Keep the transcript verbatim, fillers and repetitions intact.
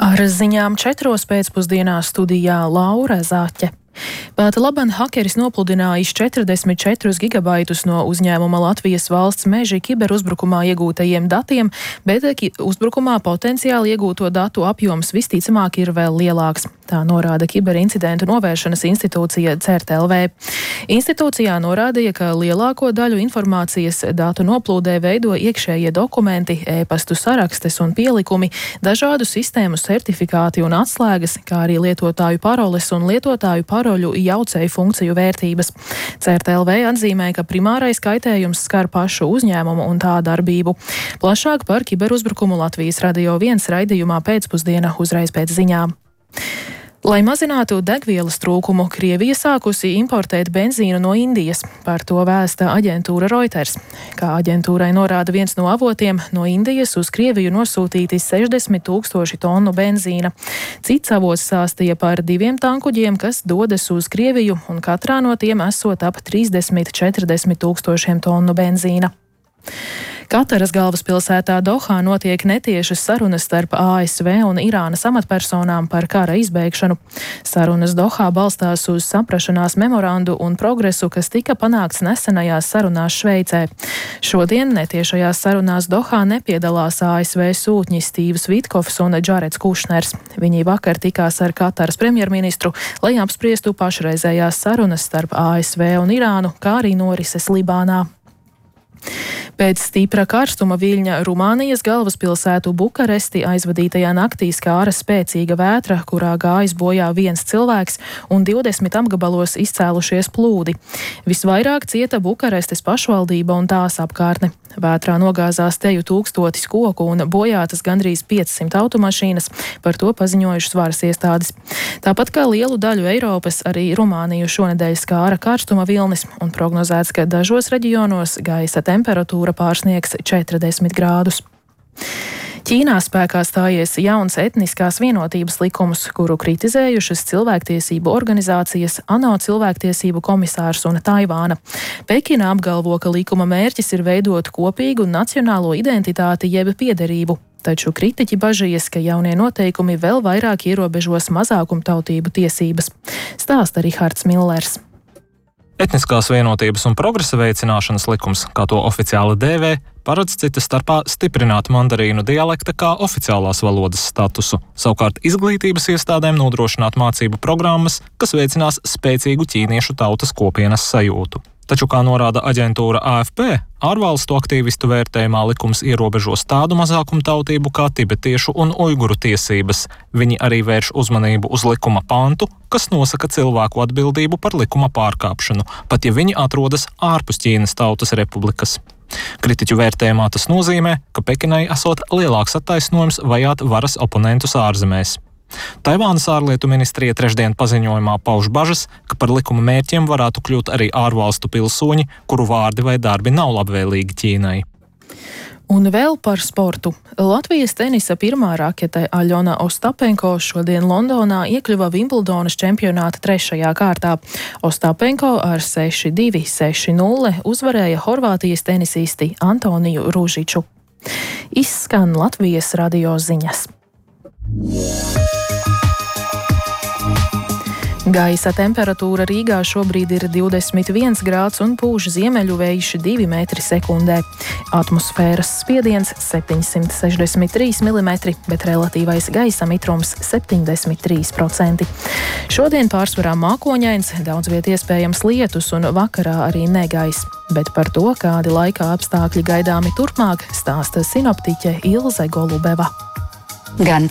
Ar ziņām četros pēcpusdienā studijā Laura Zaķe. Pat laban hakeris nopludinājis četrdesmit četrus gigabaitus no uzņēmuma Latvijas valsts meži kiberuzbrukumā iegūtajiem datiem, bet uzbrukumā potenciāli iegūto datu apjoms visticamāk ir vēl lielāks. Tā norāda kiberincidentu novēršanas institūcija C E R T L V. Institūcijā norādīja, ka lielāko daļu informācijas datu noplūdē veido iekšējie dokumenti, e-pastu sarakstes un pielikumi, dažādu sistēmu certifikāti un atslēgas, kā arī lietotāju paroles un lietotāju paroļu jaucēju funkciju vērtības. C E R T L V atzīmē, ka primārais kaitējums skar pašu uzņēmumu un tā darbību. Plašāk par kiberuzbrukumu Latvijas Radio viens raidījumā pēcpusdiena uzreiz pēc ziņām. Lai mazinātu degvielas trūkumu, Krievija sākusi importēt benzīnu no Indijas. Par to vēsta aģentūra Reuters. Kā aģentūrai norāda viens no avotiem, no Indijas uz Krieviju nosūtīti sešdesmit tūkstoši tonu benzīna. Cits avots stāstīja par diviem tankuģiem, kas dodas uz Krieviju, un katrā no tiem esot ap trīsdesmit līdz četrdesmit tūkstošiem tonu benzīna. Kataras galvaspilsētā Dohā notiek netiešas sarunas starp A S V un Irānas amatpersonām par kara izbeigšanu. Sarunas Dohā balstās uz saprašanās memorandu un progresu, kas tika panākts nesenajās sarunās Šveicē. Šodien netiešajās sarunās Dohā nepiedalās A S V sūtņi Stīvs Vitkovs un Džareds Kušners. Viņi vakar tikās ar Kataras premjerministru, lai apspriestu pašreizējās sarunas starp A S V un Irānu, kā arī norises Libānā. Pēc stipra karstuma viļņa Rumānijas galvaspilsētu Bukaresti aizvadītajā naktī skāra spēcīga vētra, kurā gājis bojā viens cilvēks un divdesmit apgabalos izcēlušies plūdi. Visvairāk cieta Bukarestes pašvaldība un tās apkārtne. Vētrā nogāzās teju tūkstotis koku un bojātas gandrīz piecsimt automašīnas, par to paziņojušas varas iestādes. Tāpat kā lielu daļu Eiropas, arī Rumāniju šonedēļ skāra karstuma vilnis un prognozēts, ka dažos reģionos gaisa temperatūra pārsniegs četrdesmit grādus. Ķīnā spēkā stājies jauns etniskās vienotības likums, kuru kritizējušas cilvēktiesību organizācijas, ANO cilvēktiesību komisārs un Taivāna. Pekina apgalvo, ka likuma mērķis ir veidot kopīgu nacionālo identitāti jeb piederību, taču kritiķi bažījas, ka jaunie noteikumi vēl vairāk ierobežos mazākumtautību tiesības. Stāsta Rihards Millers. Etniskās vienotības un progresa veicināšanas likums, kā to oficiāli dēvē, paredz cita starpā stiprināt mandarīnu dialekta kā oficiālās valodas statusu, savukārt izglītības iestādēm nodrošināt mācību programmas, kas veicinās spēcīgu ķīniešu tautas kopienas sajūtu. Taču, kā norāda aģentūra A F P, ārvalstu aktīvistu vērtējumā likums ierobežos tādu mazākumtautību kā tibetiešu un uiguru tiesības. Viņi arī vērš uzmanību uz likuma pantu, kas nosaka cilvēku atbildību par likuma pārkāpšanu, pat ja viņi atrodas ārpus Ķīnas Tautas Republikas. Kritiķu vērtējumā tas nozīmē, ka Pekinai esot lielāks attaisnojums vajāt varas oponentus ārzemēs. Taivānas ārlietu ministrija trešdien paziņojumā pauž bažas, ka par likuma mērķiem varētu kļūt arī ārvalstu pilsoņi, kuru vārdi vai darbi nav labvēlīgi Ķīnai. Un vēl par sportu. Latvijas tenisa pirmā rakete Aļona Ostapenko šodien Londonā iekļuva Vimbuldonas čempionāta trešajā kārtā. Ostapenko ar seši divi, seši nulle uzvarēja Horvātijas tenisisti Antoniju Ružiču. Izskan Latvijas radio ziņas. Gaisa temperatūra Rīgā šobrīd ir divdesmit viens grāds un pūš ziemeļu vējš divi metri sekundē. Atmosfēras spiediens septiņsimt sešdesmit trīs milimetri, bet relatīvais gaisa mitrums septiņdesmit trīs procenti. Šodien pārsvarā mākoņains, daudz viet iespējams lietus un vakarā arī negaiss. Bet par to, kādi laika apstākļi gaidāmi turpmāk, stāsta sinoptiķe Ilze Golubeva. Gan